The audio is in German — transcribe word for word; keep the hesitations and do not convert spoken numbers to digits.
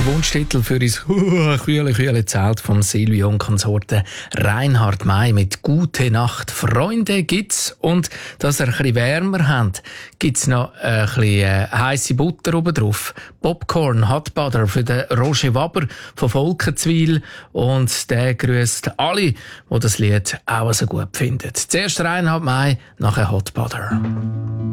Der Wunschtitel für uns kühle, kühle Zelt von Silvio und Konsorten Reinhard May mit «Gute Nacht, Freunde» gibt's. Und dass ihr ein bisschen wärmer habt, gibt's noch ein bisschen äh, heisse Butter oben drauf. Popcorn, Hot Butter für den Roger Waber von Volkenzwil. Und der grüßt alle, die das Lied auch so gut finden. Zuerst Reinhard May, nachher Hot Butter.